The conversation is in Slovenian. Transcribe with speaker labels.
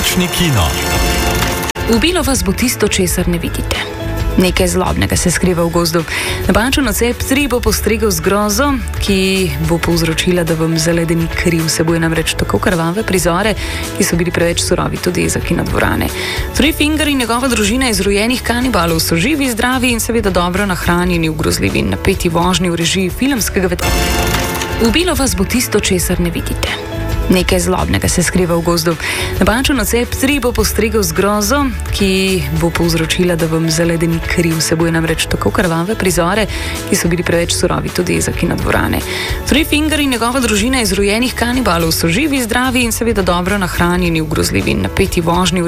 Speaker 1: Nočni kino.
Speaker 2: Ubilo vas bo tisto, česar ne vidite. Nekaj zlobnega se skriva v gozdu. Napačen ocep 3 bo postregel z grozo, ki bo povzročila, da vam zaledeni kri. Vsebuje namreč tako krvave prizore, ki so bili preveč surovi tudi za kinodvorane. Three Finger in njegova družina izrojenih kanibalov so živi, zdravi in seveda dobro nahranjeni v grozljivi in napeti vožnji v režiji filmskega veterana. Ubilo vas bo tisto, česar ne vidite. Nekaj zlobnega se skriva v gozdu. Napačen ocep 3 bo postregel z grozo, ki bo povzročila, da vam zaledeni kri. Vsebuje namreč tako krvave prizore, ki so bili preveč surovi tudi za kinodvorane. Three Finger in njegova družina izrojenih kanibalov so živi, zdravi in seveda dobro nahranjeni v grozljivi in napeti vožnji v